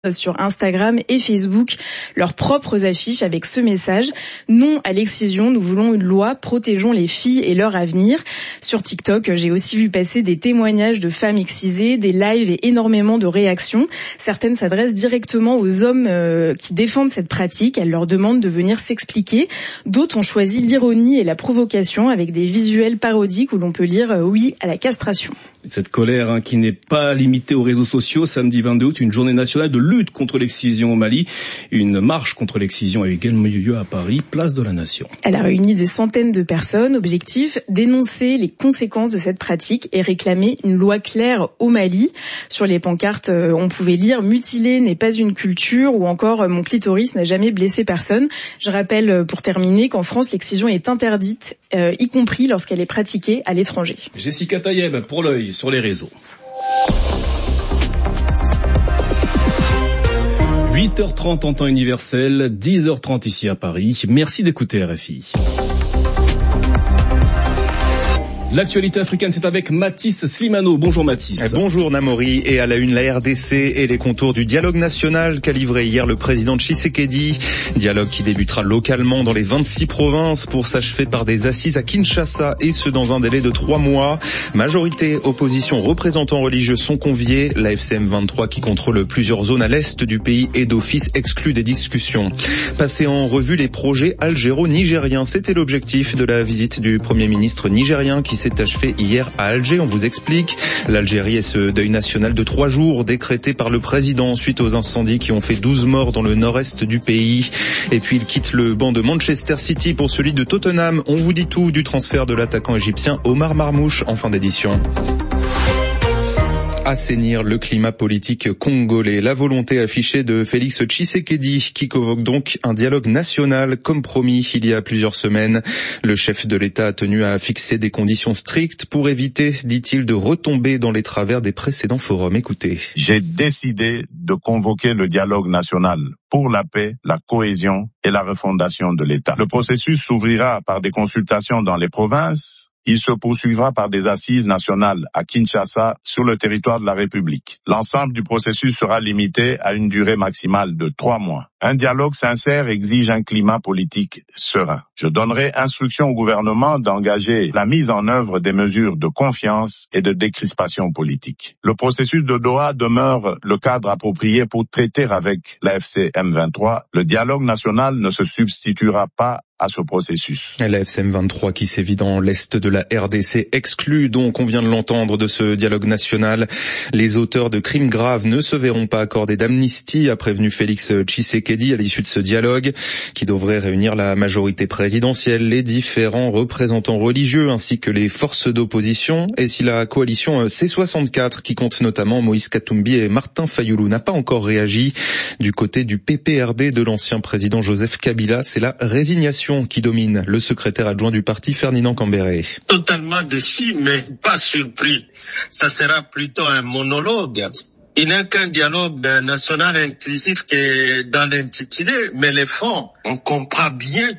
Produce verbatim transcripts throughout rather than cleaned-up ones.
sur Instagram et Facebook leurs propres affiches avec ce message: non à l'excision, nous voulons une loi, protégeons les filles et leur avenir. Sur TikTok, j'ai aussi vu passer des témoignages de femmes excisées, des lives et énormément de réactions. Certaines s'adressent directement aux hommes euh, qui défendent cette pratique. Elles leur demandent de venir s'expliquer. D'autres ont choisi l'ironie et la provocation avec des visuels parodiques où l'on peut lire euh, oui à la castration. Cette colère hein, qui n'est pas limitée aux réseaux sociaux. Samedi vingt-deux août, une journée nationale de lutte contre l'excision au Mali. Une marche contre l'excision a également eu lieu à Paris, place de la Nation. Elle a réuni des centaines de personnes. Objectif, dénoncer les conséquences de cette pratique et réclamer une loi claire au Mali. Sur les pancartes, on pouvait lire « Mutiler n'est pas une culture » ou encore « Mon clitoris n'a jamais blessé personne ». Je rappelle pour terminer qu'en France, l'excision est interdite, euh, y compris lorsqu'elle est pratiquée à l'étranger. Jessica Tayeb pour l'œil sur les réseaux. huit heures trente en temps universel, dix heures trente ici à Paris. Merci d'écouter R F I. L'actualité africaine, c'est avec Mathis Slimano. Bonjour Mathis. Bonjour Namori. Et à la une, la R D C et les contours du dialogue national qu'a livré hier le président Tshisekedi. Dialogue qui débutera localement dans les vingt-six provinces pour s'achever par des assises à Kinshasa, et ce dans un délai de trois mois. Majorité, opposition, représentants religieux sont conviés. La F C M vingt-trois, qui contrôle plusieurs zones à l'est du pays, est d'office exclue des discussions. Passer en revue les projets algéro-nigériens, c'était l'objectif de la visite du Premier ministre nigérien qui s'est achevé hier à Alger. On vous explique. L'Algérie est ce deuil national de trois jours décrété par le président suite aux incendies qui ont fait douze morts dans le nord-est du pays. Et puis il quitte le banc de Manchester City pour celui de Tottenham. On vous dit tout du transfert de l'attaquant égyptien Omar Marmouche en fin d'édition. Assainir le climat politique congolais. La volonté affichée de Félix Tshisekedi, qui convoque donc un dialogue national comme promis il y a plusieurs semaines. Le chef de l'État a tenu à fixer des conditions strictes pour éviter, dit-il, de retomber dans les travers des précédents forums. Écoutez. J'ai décidé de convoquer le dialogue national pour la paix, la cohésion et la refondation de l'État. Le processus s'ouvrira par des consultations dans les provinces. Il se poursuivra par des assises nationales à Kinshasa, sur le territoire de la République. L'ensemble du processus sera limité à une durée maximale de trois mois. Un dialogue sincère exige un climat politique serein. Je donnerai instruction au gouvernement d'engager la mise en œuvre des mesures de confiance et de décrispation politique. Le processus de Doha demeure le cadre approprié pour traiter avec la F C M vingt-trois. Le dialogue national ne se substituera pas à ce processus. La F C M vingt-trois qui sévit dans l'est de la R D C exclut donc, on vient de l'entendre, de ce dialogue national. Les auteurs de crimes graves ne se verront pas accorder d'amnistie, a prévenu Félix Tshisekedi à l'issue de ce dialogue qui devrait réunir la majorité présidentielle, les différents représentants religieux ainsi que les forces d'opposition. Et si la coalition C soixante-quatre, qui compte notamment Moïse Katumbi et Martin Fayulu, n'a pas encore réagi, du côté du P P R D de l'ancien président Joseph Kabila, c'est la résignation qui domine. Le secrétaire adjoint du parti, Ferdinand Cambéré. Totalement déçu, mais pas surpris. Ça sera plutôt un monologue. Il n'est qu'un dialogue national inclusif qui est dans l'intitulé, mais les fonds, on comprend bien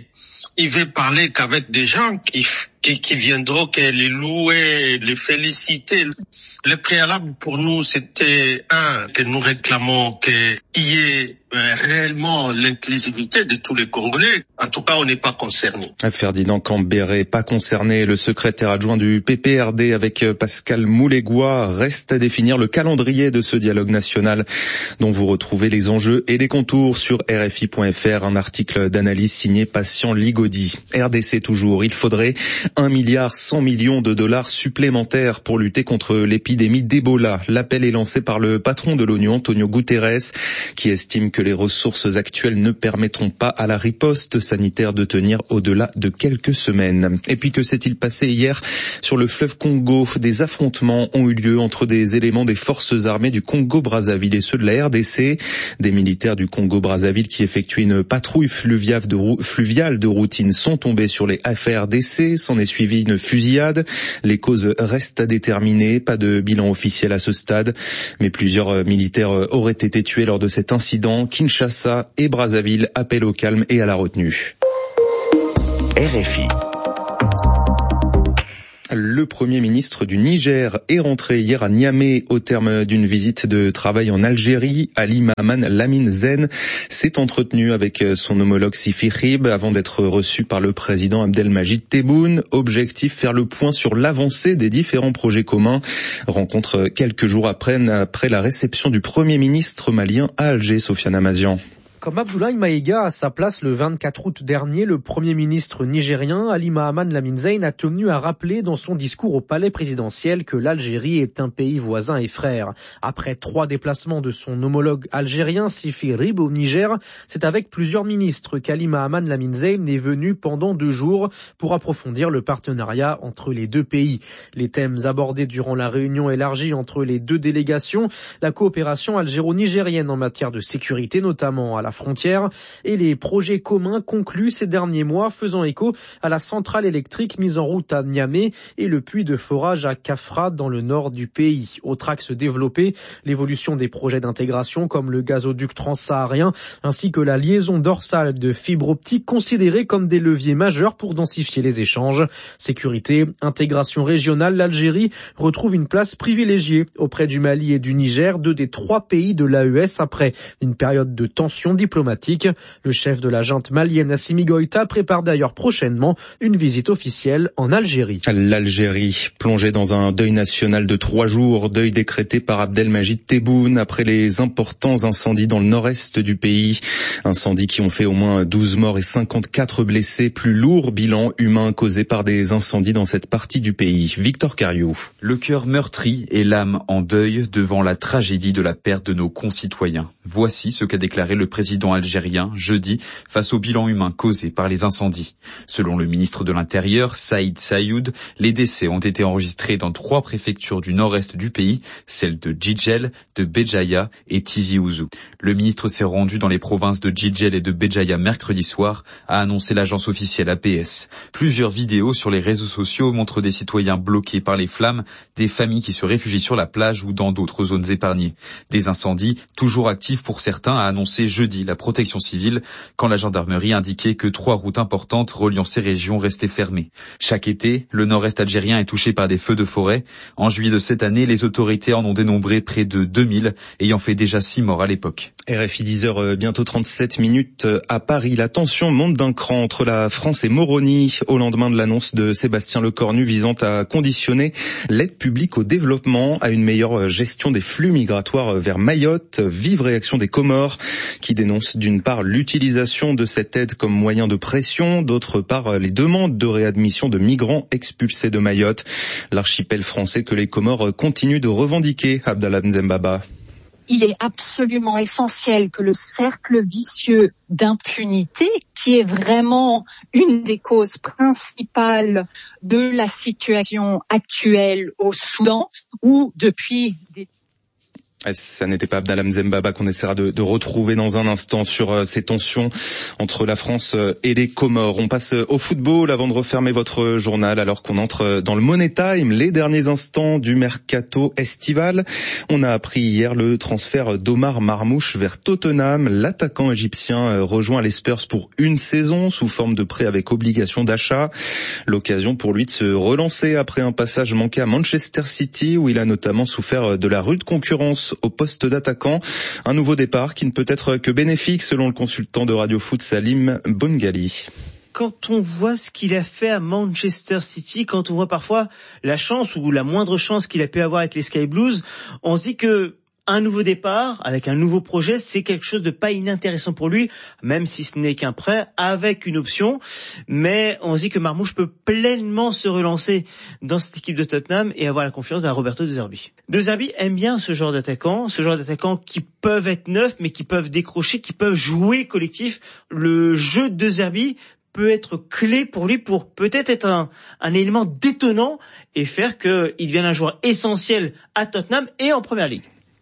qu'il veut parler qu'avec des gens qui, qui, qui viendront que les louer, les féliciter. Le préalable pour nous, c'était un, que nous réclamons qu'il y ait réellement l'inclusivité de tous les Congolais. En tout cas, on n'est pas concerné. Ferdinand Cambéré, pas concerné. Le secrétaire adjoint du P P R D avec Pascal Moulégois. Reste à définir le calendrier de ce dialogue national dont vous retrouvez les enjeux et les contours sur R F I point F R. Un article d'analyse signé Patient Ligodi. R D C toujours. Il faudrait un milliard cent millions de dollars supplémentaires pour lutter contre l'épidémie d'Ebola. L'appel est lancé par le patron de l'ONU, Antonio Guterres, qui estime que les ressources actuelles ne permettront pas à la riposte sanitaire de tenir au-delà de quelques semaines. Et puis que s'est-il passé hier sur le fleuve Congo? Des affrontements ont eu lieu entre des éléments des forces armées du Congo-Brazzaville et ceux de la R D C. Des militaires du Congo-Brazzaville qui effectuaient une patrouille fluviale de, rou- fluviale de routine sont tombés sur les F R D C. S'en est suivi une fusillade. Les causes restent à déterminer. Pas de bilan officiel à ce stade, mais plusieurs militaires auraient été tués lors de cet incident. Kinshasa et Brazzaville appellent au calme et à la retenue. R F I. Le Premier ministre du Niger est rentré hier à Niamey au terme d'une visite de travail en Algérie. Ali Mahaman Lamine Zen s'est entretenu avec son homologue Sifi Rib avant d'être reçu par le président Abdelmajid Tebboune. Objectif, faire le point sur l'avancée des différents projets communs. Rencontre quelques jours après, après la réception du Premier ministre malien à Alger, Sofiane Amazian. Comme Abdoulaye Maïga à sa place le vingt-quatre août dernier, le Premier ministre nigérien Ali Mahaman Lamine Zen a tenu à rappeler dans son discours au palais présidentiel que l'Algérie est un pays voisin et frère. Après trois déplacements de son homologue algérien Sifi Rib au Niger, c'est avec plusieurs ministres qu'Ali Mahaman Lamine Zen est venu pendant deux jours pour approfondir le partenariat entre les deux pays. Les thèmes abordés durant la réunion élargie entre les deux délégations, la coopération algéro-nigérienne en matière de sécurité notamment à la frontière et les projets communs conclus ces derniers mois faisant écho à la centrale électrique mise en route à Niamey et le puits de forage à Kafra dans le nord du pays. Autre axe développé, l'évolution des projets d'intégration comme le gazoduc transsaharien ainsi que la liaison dorsale de fibre optique considérés comme des leviers majeurs pour densifier les échanges. Sécurité, intégration régionale, l'Algérie retrouve une place privilégiée auprès du Mali et du Niger, deux des trois pays de l'A E S après une période de tension diplomatique. Le chef de la junte malienne Assimi Goïta prépare d'ailleurs prochainement une visite officielle en Algérie. L'Algérie plongée dans un deuil national de trois jours, deuil décrété par Abdelmajid Tebboune après les importants incendies dans le nord-est du pays. Incendies qui ont fait au moins douze morts et cinquante-quatre blessés, plus lourd bilan humain causé par des incendies dans cette partie du pays. Victor Cariou. Le cœur meurtri et l'âme en deuil devant la tragédie de la perte de nos concitoyens. Voici ce qu'a déclaré le président algérien jeudi face au bilan humain causé par les incendies. Selon le ministre de l'Intérieur, Saïd Saïoud, les décès ont été enregistrés dans trois préfectures du nord-est du pays, celles de Djidjel, de Béjaïa et Tizi Ouzou. Le ministre s'est rendu dans les provinces de Djidjel et de Béjaïa mercredi soir, a annoncé l'agence officielle A P S. Plusieurs vidéos sur les réseaux sociaux montrent des citoyens bloqués par les flammes, des familles qui se réfugient sur la plage ou dans d'autres zones épargnées. Des incendies toujours actifs pour certains, a annoncé jeudi la protection civile, quand la gendarmerie indiquait que trois routes importantes reliant ces régions restaient fermées. Chaque été, le nord-est algérien est touché par des feux de forêt. En juillet de cette année, les autorités en ont dénombré près de deux mille, ayant fait déjà six morts à l'époque. R F I dix heures, bientôt trente-sept minutes à Paris. La tension monte d'un cran entre la France et Moroni au lendemain de l'annonce de Sébastien Lecornu visant à conditionner l'aide publique au développement à une meilleure gestion des flux migratoires vers Mayotte. Vive réaction des Comores qui dénoncent d'une part l'utilisation de cette aide comme moyen de pression, d'autre part les demandes de réadmission de migrants expulsés de Mayotte. L'archipel français que les Comores continuent de revendiquer, Abdallah Mzembaba. Il est absolument essentiel que le cercle vicieux d'impunité, qui est vraiment une des causes principales de la situation actuelle au Soudan, où depuis des Ça n'était pas Abdallah Mzembaba qu'on essaiera de, de retrouver dans un instant sur euh, ces tensions entre la France et les Comores. On passe au football avant de refermer votre journal alors qu'on entre dans le Money Time, les derniers instants du mercato estival. On a appris hier le transfert d'Omar Marmouche vers Tottenham. L'attaquant égyptien rejoint les Spurs pour une saison sous forme de prêt avec obligation d'achat. L'occasion pour lui de se relancer après un passage manqué à Manchester City où il a notamment souffert de la rude concurrence au poste d'attaquant. Un nouveau départ qui ne peut être que bénéfique selon le consultant de Radio Foot Salim Bongali. Quand on voit ce qu'il a fait à Manchester City, quand on voit parfois la chance ou la moindre chance qu'il a pu avoir avec les Sky Blues, on se dit que un nouveau départ, avec un nouveau projet, c'est quelque chose de pas inintéressant pour lui, même si ce n'est qu'un prêt, avec une option. Mais on se dit que Marmouche peut pleinement se relancer dans cette équipe de Tottenham et avoir la confiance d'un Roberto De Zerbi. De Zerbi aime bien ce genre d'attaquants, ce genre d'attaquants qui peuvent être neufs, mais qui peuvent décrocher, qui peuvent jouer collectif. Le jeu de De Zerbi peut être clé pour lui pour peut-être être un, un élément détonnant et faire qu'il devienne un joueur essentiel à Tottenham et en Première Ligue.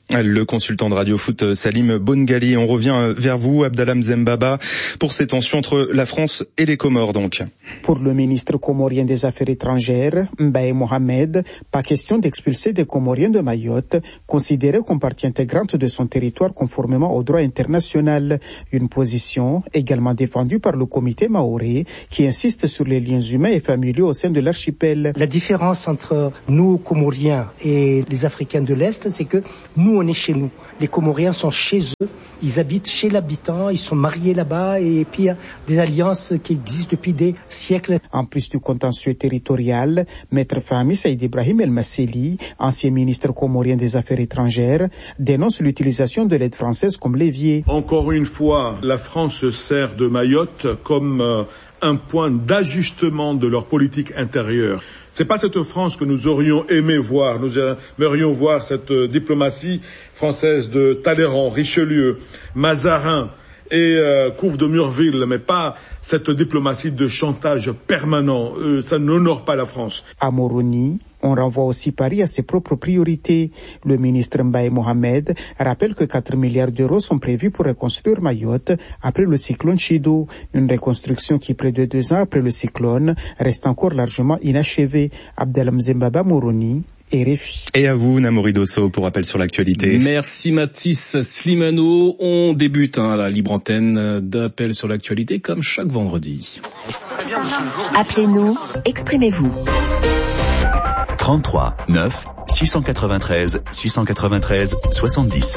Le consultant de Radio Foot Salim Bongali. On revient vers vous, Abdallah Mzembaba, pour ces tensions entre la France et les Comores donc. Pour le ministre comorien des Affaires étrangères, Mbaye Mohamed, pas question d'expulser des Comoriens de Mayotte, considérés comme partie intégrante de son territoire conformément au droit international. Une position également défendue par le comité maoré qui insiste sur les liens humains et familiaux au sein de l'archipel. La différence entre nous, Comoriens, et les Africains de l'Est, c'est que nous, on est chez nous. Les Comoriens sont chez eux, ils habitent chez l'habitant, ils sont mariés là-bas et puis il y a des alliances qui existent depuis des siècles. En plus du contentieux territorial, Maître Fahmi Saïd Ibrahim El Masseli, ancien ministre comorien des Affaires étrangères, dénonce l'utilisation de l'aide française comme levier. Encore une fois, la France se sert de Mayotte comme euh, un point d'ajustement de leur politique intérieure. C'est pas cette France que nous aurions aimé voir. Nous aimerions voir cette euh, diplomatie française de Talleyrand, Richelieu, Mazarin et euh, Couve de Murville, mais pas cette diplomatie de chantage permanent. Euh, ça n'honore pas la France. À Moroni, on renvoie aussi Paris à ses propres priorités. Le ministre Mbaye Mohamed rappelle que quatre milliards d'euros sont prévus pour reconstruire Mayotte après le cyclone Chido. Une reconstruction qui, près de deux ans après le cyclone, reste encore largement inachevée. Abdallah Mzembaba, Moroni, R F I. Et à vous, Namori Dosso, pour rappel sur l'actualité. Merci Mathis Slimano. On débute hein, la libre antenne d'appel sur l'actualité comme chaque vendredi. Appelez-nous, exprimez-vous. trente-trois neuf six cent quatre-vingt-treize six cent quatre-vingt-treize soixante-dix.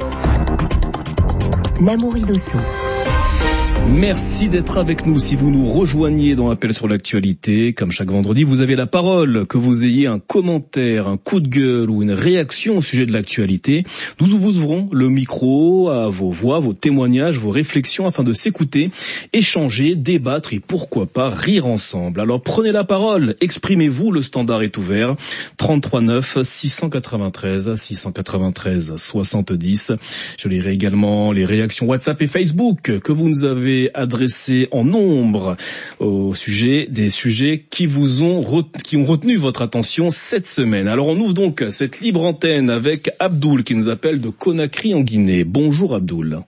Namori Dosso. Merci d'être avec nous. Si vous nous rejoignez dans l'appel sur l'actualité, comme chaque vendredi, vous avez la parole. Que vous ayez un commentaire, un coup de gueule ou une réaction au sujet de l'actualité, nous vous ouvrons le micro à vos voix, vos témoignages, vos réflexions afin de s'écouter, échanger, débattre et pourquoi pas rire ensemble. Alors prenez la parole, exprimez-vous, le standard est ouvert. trente-trois neuf six cent quatre-vingt-treize six cent quatre-vingt-treize soixante-dix. Je lirai également les réactions WhatsApp et Facebook que vous nous avez adressé en nombre au sujet des sujets qui vous ont qui ont retenu votre attention cette semaine. Alors on ouvre donc cette libre antenne avec Abdoul qui nous appelle de Conakry en Guinée. Bonjour Abdoul.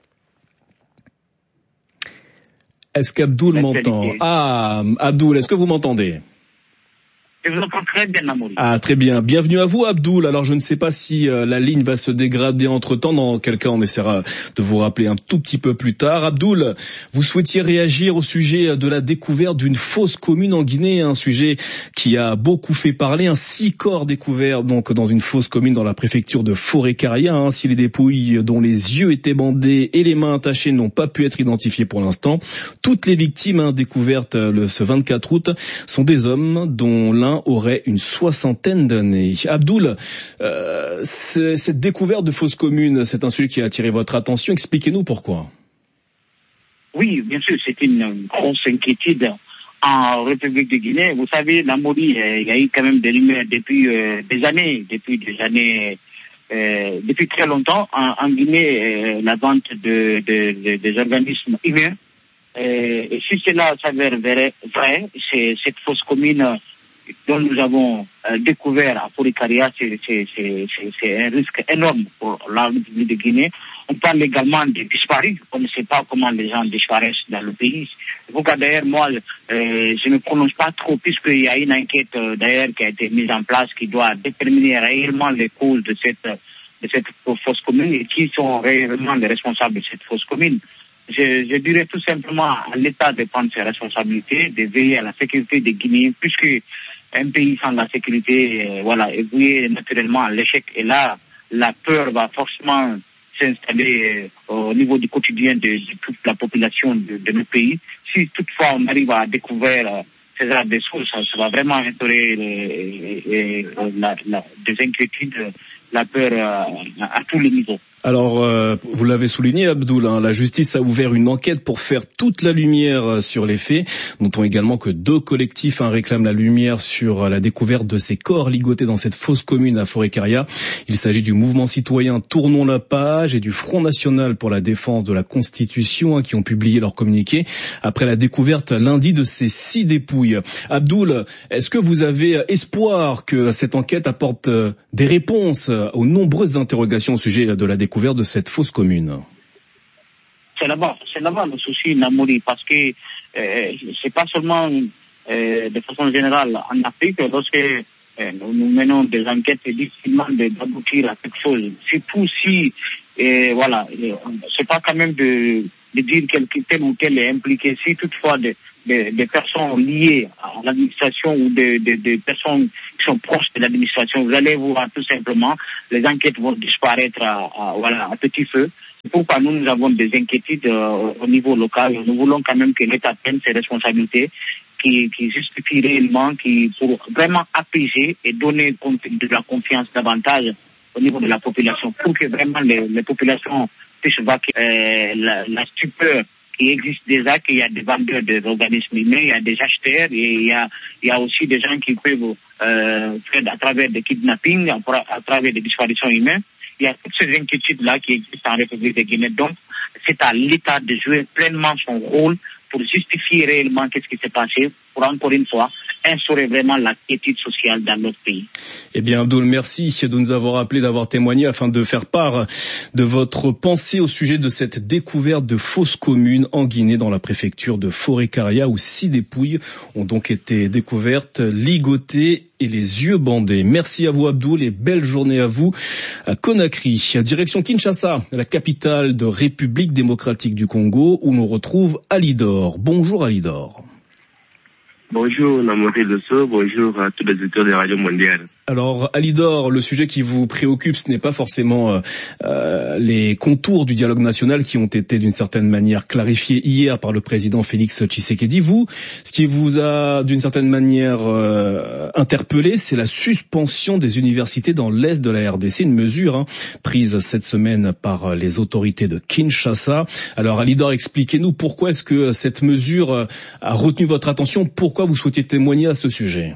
Est-ce qu'Abdoul m'entend? Ah, Abdoul, est-ce que vous m'entendez? Je vous entends très bien, Namori. Ah, très bien. Bienvenue à vous, Abdoul. Alors, je ne sais pas si euh, la ligne va se dégrader entre-temps. Dans quel cas, on essaiera de vous rappeler un tout petit peu plus tard. Abdoul, vous souhaitiez réagir au sujet de la découverte d'une fosse commune en Guinée, un sujet qui a beaucoup fait parler. Un six corps découverts donc dans une fosse commune dans la préfecture de Forêt-Caria. Hein, si les dépouilles dont les yeux étaient bandés et les mains attachées n'ont pas pu être identifiées pour l'instant, toutes les victimes hein, découvertes le, ce vingt-quatre août sont des hommes dont l'un aurait une soixantaine d'années. Abdoul, euh, cette découverte de fosses communes, c'est un sujet qui a attiré votre attention. Expliquez-nous pourquoi. Oui, bien sûr, c'est une grosse inquiétude en République de Guinée. Vous savez, Namori, il y a eu quand même des lumières depuis euh, des années, depuis des années, euh, depuis très longtemps. En, en Guinée, euh, la vente de, de, de, des organismes humains. Euh, et si cela s'avère vrai, vrai c'est cette fosse commune dont nous avons euh, découvert à Forêt-Caria, c'est, c'est, c'est, c'est un risque énorme pour la République de Guinée. On parle également des disparus. On ne sait pas comment les gens disparaissent dans le pays. Vous d'ailleurs, moi, euh, je ne prononce pas trop puisqu'il y a une enquête euh, d'ailleurs qui a été mise en place qui doit déterminer réellement les causes de cette, de cette fosse commune et qui sont réellement les responsables de cette fosse commune. Je, je dirais tout simplement à l'État de prendre ses responsabilités, de veiller à la sécurité des Guinéens, puisque un pays sans la sécurité, euh, voilà, est voué naturellement à l'échec. Et là, la peur va forcément s'installer euh, au niveau du quotidien de, de toute la population de, de nos pays. Si toutefois on arrive à découvrir euh, ces genres de choses, ça, ça va vraiment instaurer euh, euh, la, la, des inquiétudes, la peur euh, à tous les niveaux. Alors, euh, vous l'avez souligné, Abdoul, hein, la justice a ouvert une enquête pour faire toute la lumière sur les faits. Notons également que deux collectifs hein, réclament la lumière sur la découverte de ces corps ligotés dans cette fosse commune à Forêt-Caria. Il s'agit du mouvement citoyen Tournons la page et du Front national pour la défense de la Constitution hein, qui ont publié leur communiqué après la découverte lundi de ces six dépouilles. Abdoul, est-ce que vous avez espoir que cette enquête apporte des réponses aux nombreuses interrogations au sujet de la découverte de cette fosse commune. C'est là-bas, c'est là-bas le souci, Namouri, parce que euh, c'est pas seulement euh, de façon générale en Afrique, lorsque euh, nous, nous menons des enquêtes, c'est difficilement d'aboutir à quelque chose. Surtout si, euh, voilà, c'est pas quand même de, de dire quel tel ou tel est impliqué. Si toutefois des de, de personnes liées à l'administration ou des de, de personnes qui sont proches de l'administration, vous allez voir tout simplement, les enquêtes vont disparaître à, à, voilà, à petit feu. Pourquoi nous, nous avons des inquiétudes euh, au niveau local. Nous voulons quand même que l'État prenne ses responsabilités, qui, qui justifie réellement, qui pour vraiment apaiser et donner de la confiance davantage au niveau de la population, pour que vraiment les, les populations puissent voir que euh, la, la stupeur qui existe déjà, qu'il y a des vendeurs des organismes humains, il y a des acheteurs, et il y a, il y a aussi des gens qui peuvent euh, faire à travers des kidnappings, à, à travers des disparitions humaines. Il y a toutes ces inquiétudes-là qui existent en République de Guinée. Donc, c'est à l'État de jouer pleinement son rôle pour justifier réellement qu'est-ce qui s'est passé, pour encore une fois instaurer vraiment la quiétude sociale dans notre pays. Eh bien, Abdoul, merci de nous avoir appelé, d'avoir témoigné afin de faire part de votre pensée au sujet de cette découverte de fosses communes en Guinée dans la préfecture de Forêt-Karia où six dépouilles ont donc été découvertes, ligotées et les yeux bandés. Merci à vous, Abdoul, et belle journée à vous à Conakry. Direction Kinshasa, la capitale de République démocratique du Congo, où l'on retrouve Alidor. Bonjour Alidor. Bonjour Namouri Dosso, bonjour à tous les auditeurs de Radio Mondiale. Alors Alidor, le sujet qui vous préoccupe, ce n'est pas forcément euh, euh, les contours du dialogue national qui ont été d'une certaine manière clarifiés hier par le président Félix Tshisekedi. Vous, ce qui vous a d'une certaine manière euh, interpellé, c'est la suspension des universités dans l'est de la R D C, une mesure hein, prise cette semaine par les autorités de Kinshasa. Alors Alidor, expliquez-nous pourquoi est-ce que cette mesure a retenu votre attention, pourquoi vous souhaitiez témoigner à ce sujet?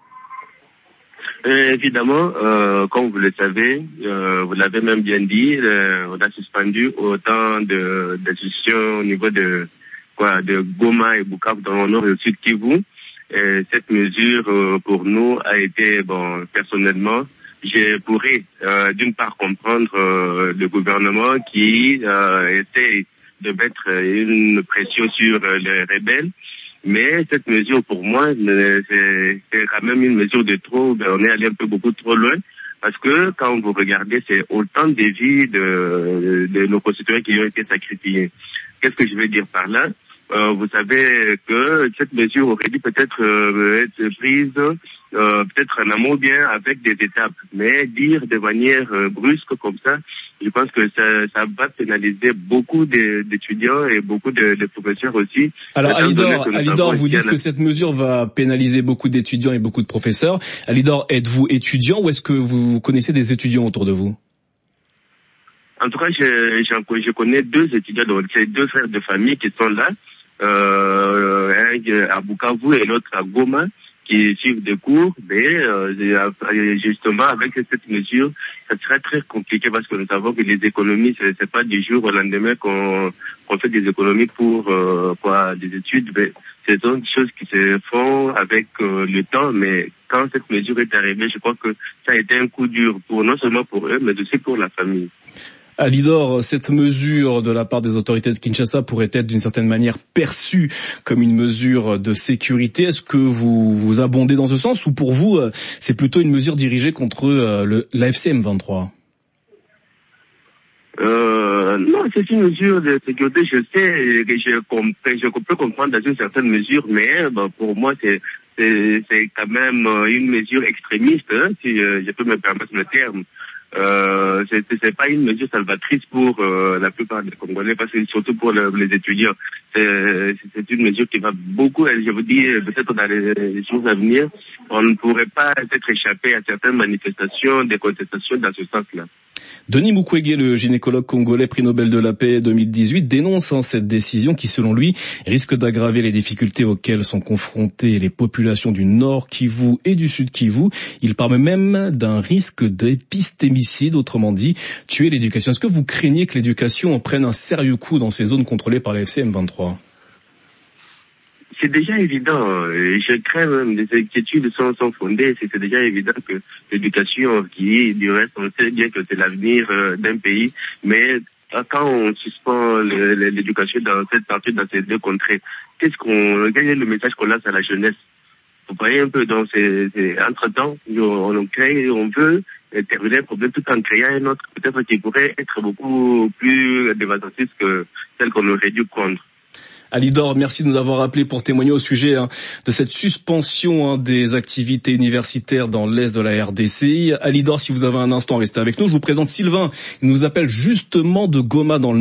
Euh, évidemment, euh, comme vous le savez, euh, vous l'avez même bien dit, euh, on a suspendu autant de d'institutions au niveau de quoi, de Goma et Bukavu dans le nord et au sud Kivu. Et cette mesure, euh, pour nous, a été, bon, personnellement, je pourrais euh, d'une part comprendre euh, le gouvernement qui euh, essaie de mettre une pression sur euh, les rebelles. Mais cette mesure, pour moi, c'est, c'est quand même une mesure de trop. On est allé un peu beaucoup trop loin. Parce que quand vous regardez, c'est autant de vies de, de nos concitoyens qui ont été sacrifiés. Qu'est-ce que je veux dire par là? Euh, vous savez que cette mesure aurait dû peut-être euh, être prise euh, peut-être en amont bien avec des étapes. Mais dire de manière euh, brusque comme ça, je pense que ça, ça va pénaliser beaucoup d'étudiants et beaucoup de, de professeurs aussi. Alors Alidor, Alidor, vous dites que cette mesure va pénaliser beaucoup d'étudiants et beaucoup de professeurs. Alidor, êtes-vous étudiant ou est-ce que vous connaissez des étudiants autour de vous? En tout cas, je, je, je connais deux étudiants, donc c'est deux frères de famille qui sont là, euh, un à Bukavu et l'autre à Goma, qui suivent des cours, mais euh, justement avec cette mesure, ça sera très compliqué parce que nous savons que les économies, c'est, c'est pas du jour au lendemain qu'on, qu'on fait des économies pour euh, quoi, des études, mais c'est des choses qui se font avec euh, le temps, mais quand cette mesure est arrivée, je crois que ça a été un coup dur pour non seulement pour eux, mais aussi pour la famille. Alidor, cette mesure de la part des autorités de Kinshasa pourrait être d'une certaine manière perçue comme une mesure de sécurité. Est-ce que vous vous abondez dans ce sens ou pour vous, c'est plutôt une mesure dirigée contre le, l'A F C M vingt-trois? Euh, non, c'est une mesure de sécurité. Je sais que je, comprends, je peux comprendre dans une certaine mesure, mais bon, pour moi, c'est, c'est, c'est quand même une mesure extrémiste, hein, si je peux me permettre le terme. Euh, c'est, c'est pas une mesure salvatrice pour euh, la plupart des Congolais, parce que surtout pour le, les étudiants, c'est, c'est une mesure qui va beaucoup. Je vous dis, peut-être dans les jours à venir, on ne pourrait pas être échappé à certaines manifestations, des contestations dans ce sens-là. Denis Mukwege, le gynécologue congolais prix Nobel de la paix deux mille dix-huit, dénonce hein, cette décision qui, selon lui, risque d'aggraver les difficultés auxquelles sont confrontées les populations du Nord Kivu et du Sud Kivu. Il parle même d'un risque d'épistémicide, autrement dit, tuer l'éducation. Est-ce que vous craignez que l'éducation en prenne un sérieux coup dans ces zones contrôlées par la F C M vingt-trois? c'est déjà évident. Je crains même des inquiétudes sont, sont fondées. C'est déjà évident que l'éducation, qui du reste, on sait bien que c'est l'avenir d'un pays, mais quand on suspend l'éducation dans cette partie, dans ces deux contrées, qu'est-ce qu'on, quel est le message qu'on lance à la jeunesse? Vous voyez un peu, donc c'est, c'est entre-temps, on, on crée, on veut terminer un problème tout en créant un autre, peut-être qui pourrait être beaucoup plus dévastateur que celle qu'on aurait dû prendre. Alidor, merci de nous avoir appelé pour témoigner au sujet hein, de cette suspension hein, des activités universitaires dans l'est de la R D C. Alidor, si vous avez un instant, restez avec nous. Je vous présente Sylvain. Il nous appelle justement de Goma dans le